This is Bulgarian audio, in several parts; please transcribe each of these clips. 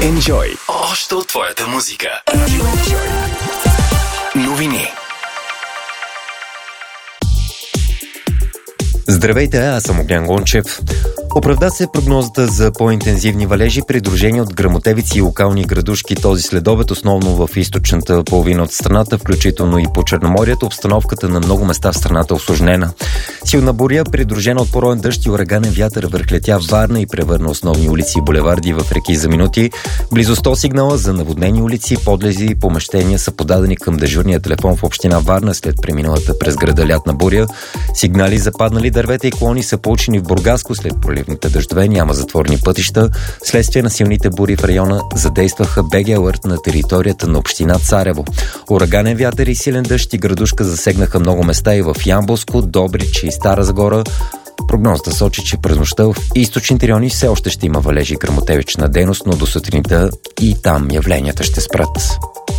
Enjoy. Още от твоята музика. Enjoy. Новини. Здравейте, аз съм Огнян Гончев. Оправда се прогнозата за по-интензивни валежи, придружени от гръмотевици и локални градушки този следобед, основно в източната половина от страната, включително и по Черноморието. Обстановката на много места в страната е усложнена. Силна буря, придружена от пороен дъжд и ураганен вятър, върхлетя Варна и превърна основни улици и булеварди в реки за минути. Близо 100 сигнала за наводнени улици, подлези и помещения са подадени към дежурния телефон в община Варна след преминалата през града лятна буря. Сигнали за паднали дървета и клони са получени в Бургаско след проливните дъждове, няма затворни пътища. Следствие на силните бури в района задействаха БГ алърт на територията на община Царево. Ураганен вятър и силен дъжд и градушка засегнаха много места и в Ямболско, Добрич и Стара Загора. Прогнозата сочи, че през нощта в източните райони все още ще има валежи и гръмотевична дейност, но до сутринта и там явленията ще спрат.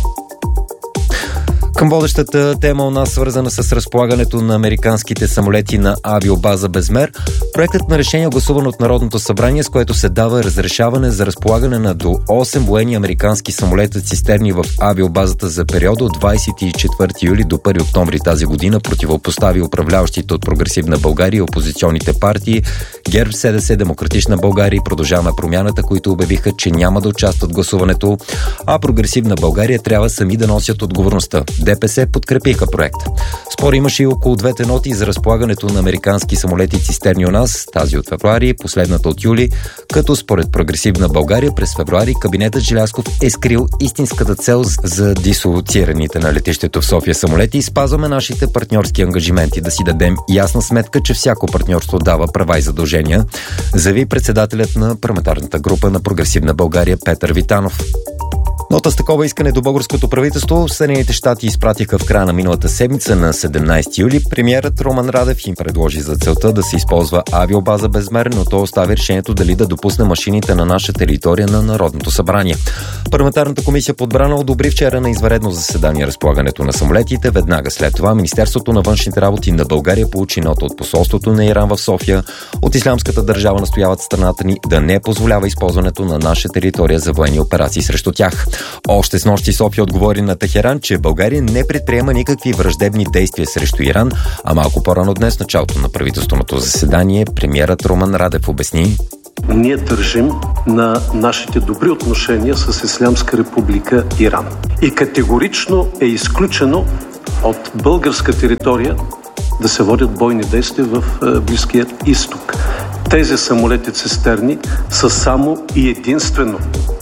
Към водещата тема у нас, свързана с разполагането на американските самолети на авиобаза Безмер, проектът на решение, гласуван от Народното събрание, с което се дава разрешаване за разполагане на до 8 военни американски самолета цистерни в авиобазата за периода от 24 юли до 1 октомври тази година, противопостави управляващите от Прогресивна България и опозиционните партии ГЕРБ, СДС, Демократична България и Продължаваме промяната, които обявиха, че няма да участват в гласуването, а Прогресивна България трябва сами да носят отговорността. ДПС подкрепиха проекта. Спор имаше и около двете ноти за разполагането на американски самолети цистерни у нас, тази от февруари, последната от юли, като според Прогресивна България през февруари кабинетът Желязков е скрил истинската цел за дислоцираните на летището в София самолети и спазваме нашите партньорски ангажименти да си дадем ясна сметка, че всяко партньорство дава права и задължения, заяви председателят на парламентарната група на Прогресивна България Петър Витанов. Нота с такова искане до българското правителство Съединените щати изпратиха в края на миналата седмица на 17 юли. Премиерът Румен Радев им предложи за целта да се използва авиобаза Безмер, но то остави решението дали да допусне машините на наша територия на Народното събрание. Парламентарната комисия по отбрана одобри вчера на извънредно заседание разполагането на самолетите. Веднага след това Министерството на външните работи на България получи нота от посолството на Иран в София. От Ислямската държава настояват страната ни да не позволява използването на наша територия за военни операции срещу тях. Още с нощи София отговори на Техеран, че България не предприема никакви враждебни действия срещу Иран, а малко по-рано днес, началото на правителственото заседание, премиерът Румен Радев обясни: ние държим на нашите добри отношения с Ислямска република Иран. И категорично е изключено от българска територия да се водят бойни действия в Близкия изток. Тези самолети цистерни са само и единствено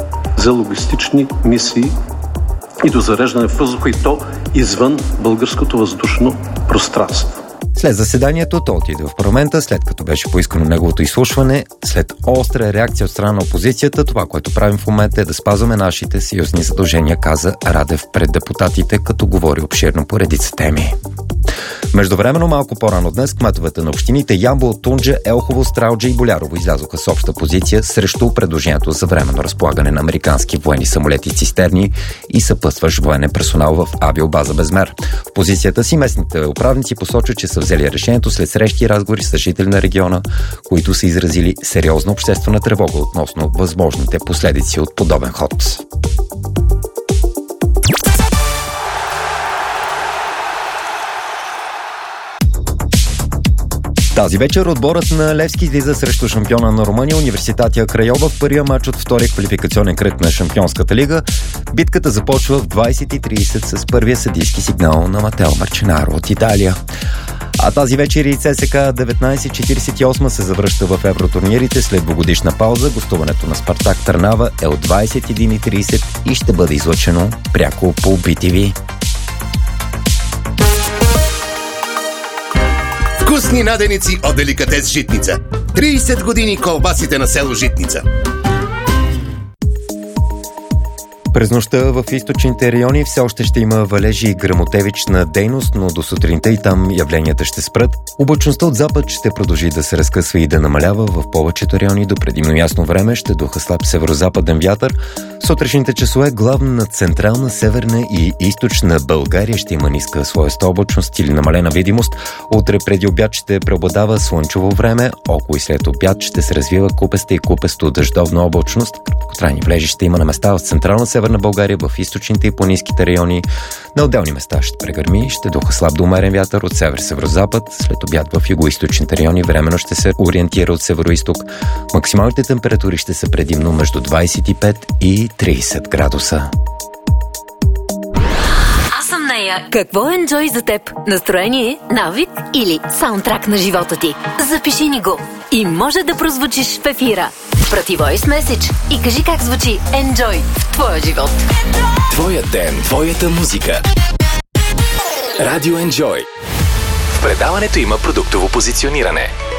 за логистични мисии и до зареждане в въздуха, и то извън българското въздушно пространство. След заседанието то отиде в парламента, след като беше поискано неговото изслушване. След остра реакция от страна на опозицията, това, което правим в момента, е да спазваме нашите съюзни задължения, каза Радев пред депутатите, като говори обширно по редица теми. Междувременно, малко по-рано днес, кметовете на общините Ямбол, Тунджа, Елхово, Стралджа и Болярово излязоха с обща позиция срещу предложението за временно разполагане на американски военни самолети цистерни и съпътстващ военен персонал в авиобаза Безмер. В позицията си местните управници посочват, че са взели решението след срещи и разговори с жители на региона, които са изразили сериозна обществена тревога относно възможните последици от подобен ход. Тази вечер отборът на Левски излиза срещу шампиона на Румъния Университатия Крайова в първия мач от втория квалификационен кръг на Шампионската лига. Битката започва в 20:30 с първия съдийски сигнал на Матео Марчинаро от Италия. А тази вечер и ЦСКА 1948 се завръща в евротурнирите след двугодишна пауза. Гостуването на Спартак Търнава е от 21:30 и ще бъде излъчено пряко по BTV. Вкусни наденици от Деликатес Житница. 30 години колбасите на село Житница. През нощта в източните райони все още ще има валежи и гръмотевична дейност, но до сутринта и там явленията ще спрат. Облачността от запад ще продължи да се разкъсва и да намалява. В повечето райони до предимно ясно време ще духа слаб северозападен вятър. В сутрешните часове главно на централна, северна и източна България ще има ниска слоеста облачност или намалена видимост. Утре преди обяд ще преобладава слънчево време, около и след обяд ще се развива купеста и купесто дъждовна облачност, Краткотрайни влежи ще има на места в централна Северна България, в източните и планинските райони. На отделни места ще прегърми, ще духа слаб до умерен вятър от север-северозапад. След обяд в югоизточните райони временно ще се ориентира от североизток. Максималните температури ще са предимно между 25 и 30 градуса. Какво е Enjoy за теб? Настроение, навик или саундтрак на живота ти? Запиши ни го и може да прозвучиш в ефира. Прати voice message и кажи как звучи Enjoy в твоя живот. Твоя ден, твоята музика. Радио Enjoy. В предаването има продуктово позициониране.